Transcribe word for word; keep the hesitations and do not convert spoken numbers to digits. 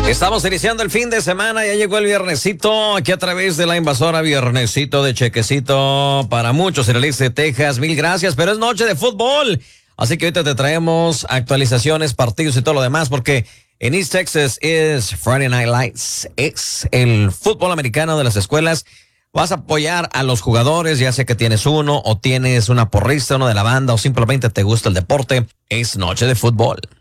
Estamos iniciando el fin de semana, ya llegó el viernesito, aquí a través de la invasora Viernesito de Chequecito para muchos en el este de Texas. Mil gracias, pero es noche de fútbol, así que ahorita te traemos actualizaciones, partidos y todo lo demás, porque en East Texas es Friday Night Lights, es el fútbol americano de las escuelas. Vas a apoyar a los jugadores, ya sea que tienes uno o tienes una porrista, uno de la banda o simplemente te gusta el deporte. Es noche de fútbol.